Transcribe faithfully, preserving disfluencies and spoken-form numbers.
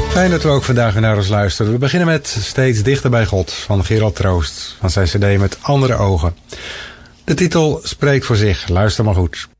Fijn dat we ook vandaag weer naar ons luisteren. We beginnen met Steeds dichter bij God van Gerald Troost. Van zijn cd Met andere ogen. De titel spreekt voor zich. Luister maar goed.